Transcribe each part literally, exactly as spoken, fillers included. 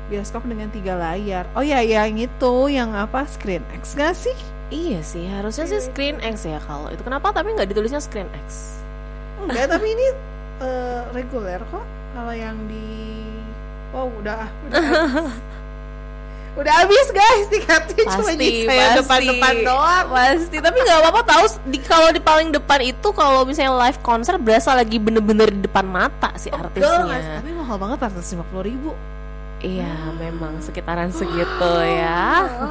bioskop dengan tiga layar. Oh ya, yang itu yang apa Screen X gak sih? Iya sih, harusnya sih Screen X ya kalau itu. Kenapa tapi nggak ditulisnya Screen X? Enggak, tapi ini uh, reguler kok. Kalau yang di wow udah udah habis. Udah habis guys tiketnya, cuma di saya depan-depan doang. Pasti, tapi nggak apa-apa tahu. Di, kalau di paling depan itu kalau misalnya live konser berasa lagi bener-bener di depan mata si oh, artisnya. Mas, tapi mahal banget, empat ratus lima puluh ribu. Iya, hmm. memang sekitaran segitu ya.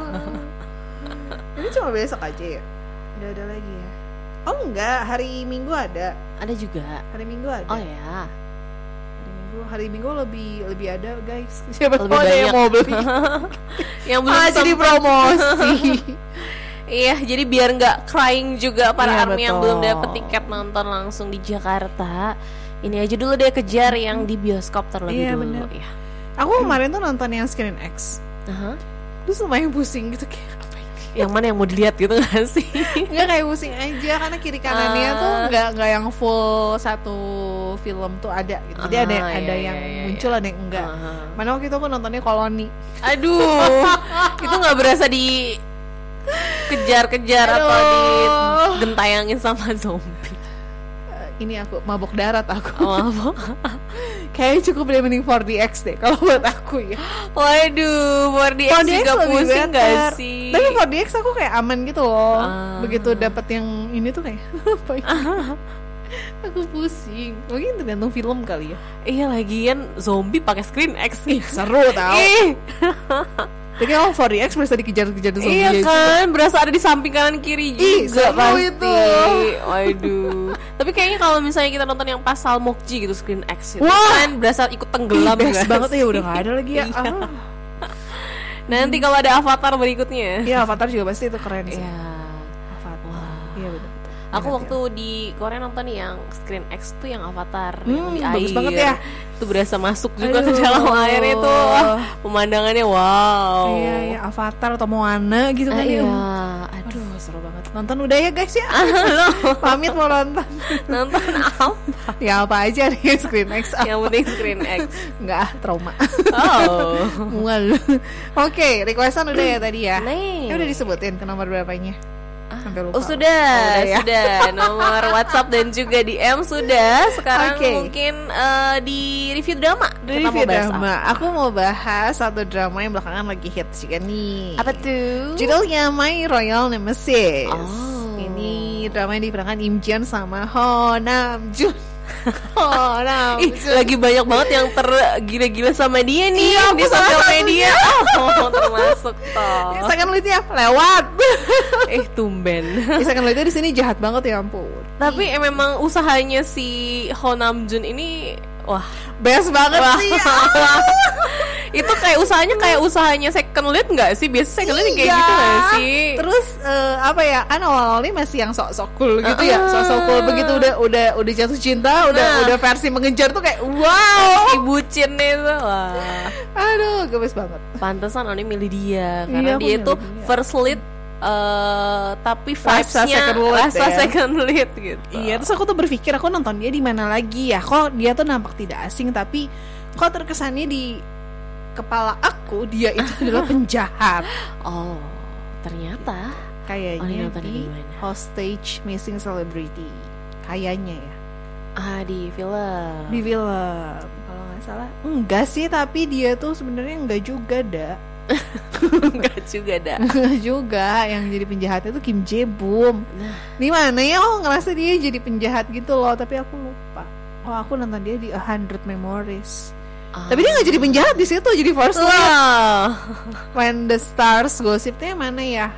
Ini cuma besok aja ya? Nggak ada lagi ya? Oh enggak, hari Minggu ada. Ada juga. Hari Minggu ada. Oh ya. Hari Minggu lebih lebih ada guys. Siapa lebih tahu ada yang mau beli. Yang belum ah, jadi promosi. Iya, jadi biar nggak crying juga para ya, army betul. Yang belum dapet tiket nonton langsung di Jakarta. Ini aja dulu deh kejar yang di bioskop terlebih iya, dulu. Bener. Ya. Aku kemarin tuh nonton yang Screen X. Uh-huh. Terus lumayan pusing gitu kayak. Yang mana yang mau dilihat gitu gak sih? Enggak, kayak pusing aja karena kiri kanannya uh. tuh nggak nggak yang full satu film tuh ada gitu. Jadi uh, ada yang, iya, ada yang iya, muncul iya. Ada yang enggak. Uh-huh. Mana waktu itu aku nontonnya Koloni. Aduh, itu nggak berasa di kejar-kejar Aduh. atau digentayangin sama zombie. Uh, ini aku mabok darat aku. Oh, mabok. Kayaknya cukup deh mending four D X deh kalau buat aku ya. Waduh, four D X juga pusing gak sih? Tapi four D X aku kayak aman gitu loh. uh. Begitu dapet yang ini tuh kayak apa ya? Aku pusing. Mungkin tergantung film kali ya. Iya, lagian zombie pakai Screen X. Ih, seru tau. Jadi kalau four D X berasa dikejar-kejar zombie. Iya kan, berasa ada di samping kanan kiri juga. Ih, pasti itu. Waduh. Tapi kayaknya kalau misalnya kita nonton yang pas Salmokji gitu Screen X itu kan berasa ikut tenggelam. Ih, best banget ya, udah gak ada lagi ya. Ah. Nanti kalau ada Avatar berikutnya. Iya, Avatar juga pasti itu keren sih. Iya. Avatar. Wah. Iya betul. Aku waktu di Korea nonton yang Screen X tuh yang Avatar hmm, yang di bagus air. banget ya. Itu berasa masuk juga Aduh. ke dalam air itu. Wah, pemandangannya wow. Iya, iya, Avatar atau Moana gitu kan. Ah, iya. Aduh, seru banget. Nonton udah ya guys ya. Pamit mau nonton. Nonton apa? Ya apa aja nih Screen X. Yang penting Screen X. Enggak, trauma. Oh. Mual. Oke, requestan udah ya tadi ya. Nih. Ya udah disebutin ke nomor berapanya? Sampai lupa. Oh sudah, oh, udah, ya? Sudah. Nomor WhatsApp dan juga D M sudah. Sekarang okay. mungkin uh, di review drama. Di review drama. Apa? Aku mau bahas satu drama yang belakangan lagi hits juga nih. Apa tuh? Judulnya My Royal Nemesis. Oh. Ini drama yang diperankan Im Jeon sama Ho Nam Jun. Oh, nah, Ih, lagi banyak banget yang tergila-gila sama dia nih iya, di sosial media. Oh, termasuk toh. Second lead-nya lewat. Eh, tumben. Second lead-nya di sini jahat banget ya ampun. Tapi eh, memang usahanya si Ho Nam Jun ini wah, best banget wah. Sih. Ah. Itu kayak usahanya kayak usahanya second lead nggak sih? Biasa second lead kayak iya. gitu nggak sih? Terus uh, apa ya? Kan awal-awalnya masih yang sok-sok cool gitu uh, ya. Sok-sok cool begitu udah udah udah jatuh cinta, udah nah. udah versi mengejar tuh kayak wow. Si bucin itu. Wah. Aduh, gemes banget. Pantesan Oni milih dia karena iya, dia itu dia. First lead Uh, tapi vibes-nya rasa ya. second lead gitu. Iya, terus aku tuh berpikir aku nonton dia di mana lagi ya? Kok dia tuh nampak tidak asing tapi kok terkesannya di kepala aku dia itu adalah penjahat. Oh, ternyata kayaknya oh, di Hostage Missing Celebrity. Kayaknya ya. Ah, di film. Di film. Kalau nggak salah. Enggak sih, tapi dia tuh sebenarnya enggak juga dah. Enggak juga dah. Enggak juga, yang jadi penjahatnya tuh Kim Jae Bum. Nah, di mana ya? Oh, ngerasa dia jadi penjahat gitu loh, tapi aku lupa. Oh, aku nonton dia di A Hundred Memories. Oh. Tapi dia nggak jadi penjahat di situ, jadi first lead. Oh. When the Stars Gossipnya mana ya?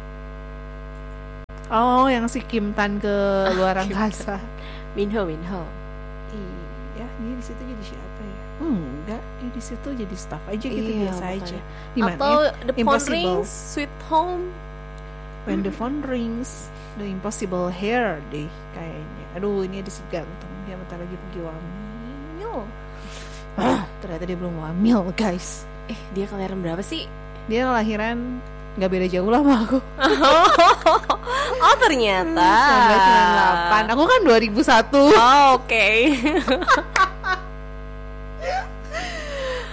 Oh, yang si Kim Tan ke luar angkasa. Minho, Minho. Iya, dia di situ jadi siapa ya? Enggak, dia di situ jadi staff aja gitu, iya, biasa makanya. Aja. Dimana atau ya? The Phone Rings, Sweet Home. When the Phone Rings, The Impossible Hair deh kayaknya. Aduh, ini ada si ganteng, dia bentar lagi pergi wamil. Ah, ternyata dia belum wamil guys. Eh, dia kelahiran berapa sih? Dia kelahiran nggak beda jauh lah sama aku. Oh, ternyata seribu sembilan ratus sembilan puluh delapan. Aku kan dua ribu satu. Oh, oke. Okay.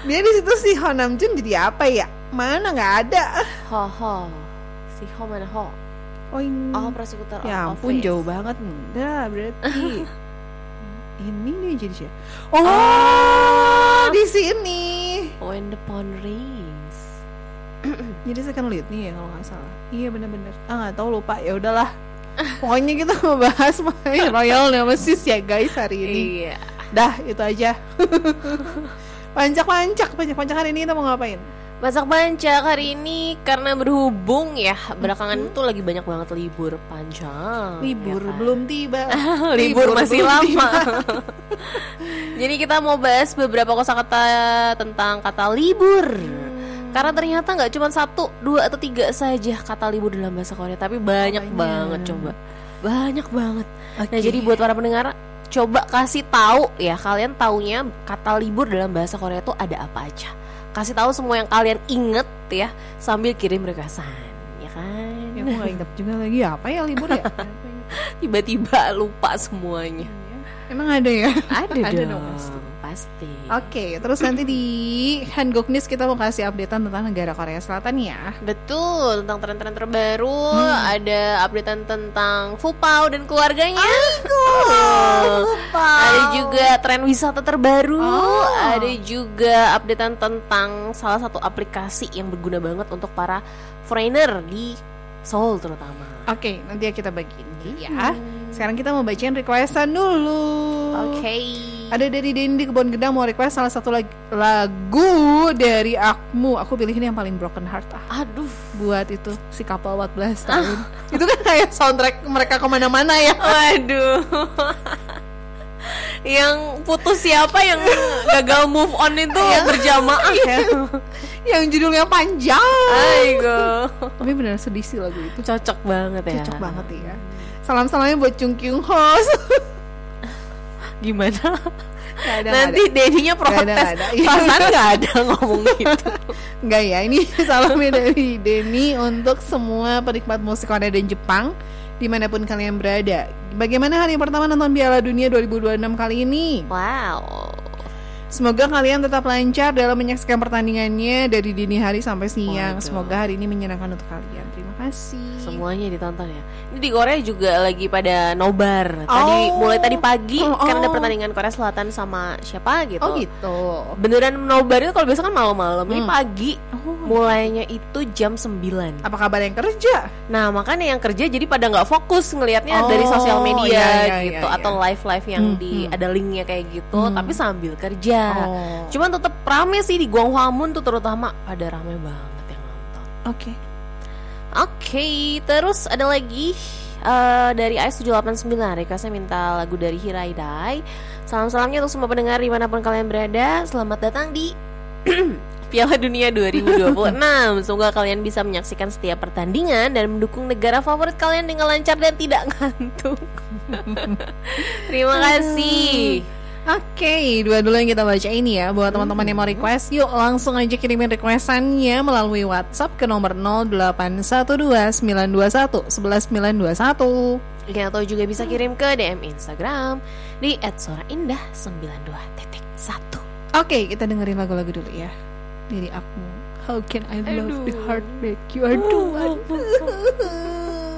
Dia di situ si Ho Namjoon jadi apa ya? Mana nggak ada. Ho Ho. Si Ho mana Ho? Oh, ini. Oh, prosekutor Ya ampun, office. jauh banget. Enggak, berarti. Ini nih jadi siapa? Oh, Ah. di sini. When the Pawn Rings. Jadi second lead nih ya kalau nggak salah. Iya benar-benar. Ah nggak tahu, lupa. Ya udahlah. Pokoknya kita mau bahas My Royal Nemesis ya guys hari ini. Iya. Dah itu aja. Pancak-pancak, pancak-pancak hari ini kita mau ngapain? Masak pancak hari ini karena berhubung ya belakangan itu lagi banyak banget libur panjang. Libur ya kan? belum tiba. libur, libur masih belum lama. tiba. Jadi kita mau bahas beberapa kosakata tentang kata libur. Hmm. Karena ternyata nggak cuma satu, dua atau tiga saja kata libur dalam bahasa Korea, tapi banyak, banyak. banget coba, banyak banget. Okay. Nah jadi buat para pendengar, coba kasih tahu ya kalian taunya kata libur dalam bahasa Korea itu ada apa aja. Kasih tahu semua yang kalian inget ya sambil kirim requestan, ya kan? Ya aku nggak inget juga lagi apa ya libur ya. Tiba-tiba lupa semuanya. Emang ada ya? Ada, ada dong, dong pasti. pasti. Oke, okay, terus nanti di Hanguk News kita mau kasih updatean tentang negara Korea Selatan ya. Betul, tentang tren-tren terbaru, hmm. ada updatean tentang Fupao dan keluarganya. Aduh, Fupao. Ada juga tren wisata terbaru, oh. ada juga updatean tentang salah satu aplikasi yang berguna banget untuk para foreigner di Seoul terutama. Oke, okay, nanti ya kita bagi ini ya. Sekarang kita mau bacain requestan dulu. Oke. Okay. Ada dari Dendi Kebon Gedang mau request salah satu lag- lagu dari Akmu. Aku pilih ini yang paling broken heart. Ah. Aduh. Buat itu si couple empat belas tahun. Ah. Itu kan kayak soundtrack mereka kemana-mana ya. Waduh. Yang putus siapa, yang gagal move on itu berjamaah ya. Yang judulnya panjang. Aigo. Tapi benar sedih sih lagu itu. Cocok banget ya. Cocok banget ya. Salam-salamnya buat Chung Kyung Ho. Gimana? Gak ada, nanti Dedinya protes. Gak ada, gak ada. Perasaan gak ada ngomong gitu. Enggak ya, ini salamnya dari Denny untuk semua penikmat musik Korea dan Jepang dimanapun kalian berada. Bagaimana hari pertama nonton Piala Dunia dua ribu dua puluh enam kali ini? Wow. Semoga kalian tetap lancar dalam menyaksikan pertandingannya dari dini hari sampai siang. Waduh. Semoga hari ini menyenangkan untuk kalian. Terima kasih. Semuanya ditonton ya. Ini di Korea juga lagi pada nobar. Tadi oh. mulai tadi pagi oh, oh. kan ada pertandingan Korea Selatan sama siapa gitu. Oh gitu. Beneran nobar itu kalau biasa kan malam-malam. Hmm. Ini pagi. Oh. Mulainya itu jam sembilan. Apa kabar yang kerja? Nah makanya yang kerja jadi pada nggak fokus ngelihatnya oh, dari sosial media iya, iya, gitu iya, iya. atau live-live yang hmm, di hmm. ada linknya kayak gitu. Hmm. Tapi sambil kerja. Oh. Cuman tetap rame sih di Gwanghwamun tuh terutama pada rame banget yang nonton. Oke. Okay. Oke, okay, terus ada lagi uh, dari Ice tujuh delapan sembilan requestnya minta lagu dari Hiraidai. Salam-salamnya untuk semua pendengar dimanapun kalian berada. Selamat datang di Piala Dunia dua ribu dua puluh enam. Semoga kalian bisa menyaksikan setiap pertandingan dan mendukung negara favorit kalian dengan lancar dan tidak ngantuk. Terima kasih. Oke, okay, dua dulu yang kita baca ini ya. Buat teman-teman yang mau request, yuk langsung aja kirimin requestannya melalui WhatsApp ke nomor nol delapan satu dua sembilan dua satu satu satu sembilan dua satu. Ya, atau juga bisa kirim ke D M Instagram di et sora indah sembilan dua satu. Oke, okay, kita dengerin lagu-lagu dulu ya. Dari Akmu, How Can I Love Aduh. The Heartbreak You. Aduh, aduh.